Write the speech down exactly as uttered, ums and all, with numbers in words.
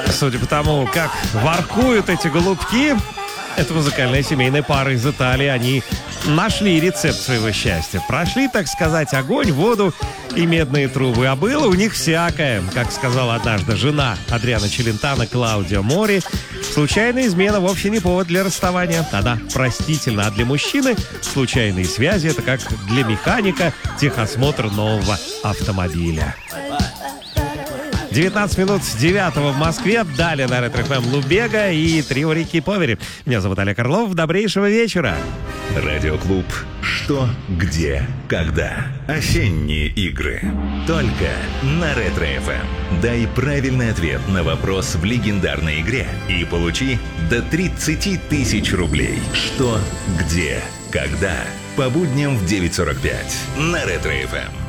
Судя по тому, как воркуют эти голубки, это музыкальная семейная пара из Италии. Они нашли рецепт своего счастья. Прошли, так сказать, огонь, воду и медные трубы. А было у них всякое. Как сказала однажды жена Адриано Челентано Клаудио Мори, случайная измена вовсе не повод для расставания. Она простительна. А для мужчины случайные связи — это как для механика техосмотр нового автомобиля. девятнадцать минут девятого в Москве. Далее на Ретро-эф эм Лубега и трио Рики Повери. Меня зовут Олег Орлов. Добрейшего вечера. Радиоклуб «Что, где, когда». Осенние игры. Только на Ретро-эф эм. Дай правильный ответ на вопрос в легендарной игре и получи до тридцать тысяч рублей. «Что, где, когда». По будням в девять сорок пять на Ретро-эф эм.